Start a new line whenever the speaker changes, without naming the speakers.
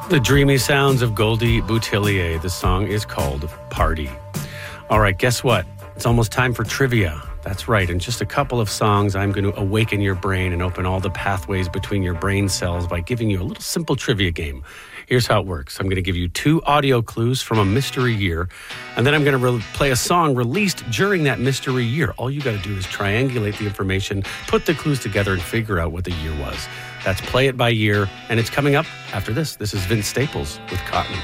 The dreamy sounds of Goldie Boutillier. The song is called Party. All right, guess what? It's almost time for trivia. That's right. In just a couple of songs, I'm going to awaken your brain and open all the pathways between your brain cells by giving you a little simple trivia game. Here's how it works. I'm going to give you 2 audio clues from a mystery year, and then I'm going to play a song released during that mystery year. All you got to do is triangulate the information, put the clues together, and figure out what the year was. That's Play It By Year, and it's coming up after this. This is Vince Staples with Cotton.